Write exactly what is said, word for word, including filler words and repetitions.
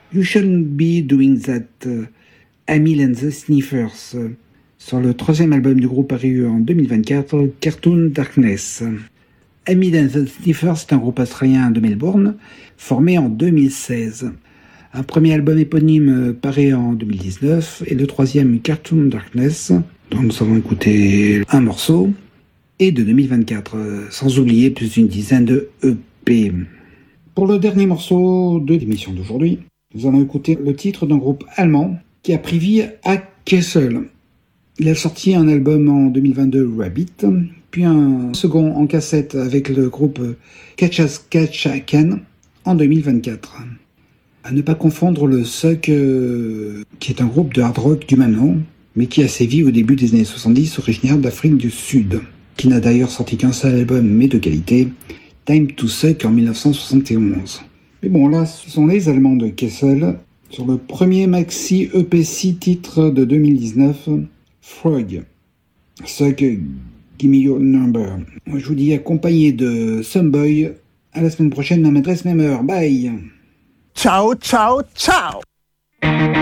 You Shouldn't Be Doing That, Emil and the Sniffers, sur le troisième album du groupe paru en deux mille vingt-quatre, Cartoon Darkness. Emil and the Sniffers est un groupe australien de Melbourne, formé en deux mille seize. Un premier album éponyme paru en deux mille dix-neuf et le troisième Cartoon Darkness, dont nous avons écouté un morceau, et de deux mille vingt-quatre, sans oublier plus d'une dizaine de E P. Pour le dernier morceau de l'émission d'aujourd'hui, nous allons écouter le titre d'un groupe allemand qui a pris vie à Kessel. Il a sorti un album en deux mille vingt-deux, Rabbit, puis un second en cassette avec le groupe Catch As Catch Can en deux mille vingt-quatre. À ne pas confondre le Suck, euh, qui est un groupe de hard rock du même nom, mais qui a sévi au début des années soixante-dix, originaire d'Afrique du Sud, qui n'a d'ailleurs sorti qu'un seul album, mais de qualité, Time to Suck en dix-neuf cent soixante et onze. Mais bon, là, ce sont les Allemands de Kessel, sur le premier maxi E P six titres de deux mille dix-neuf, Frog, Suck, Gimme Your Number. Moi, je vous dis accompagné de Someboy, à la semaine prochaine, même adresse, même heure. Bye! Ciao, ciao, ciao!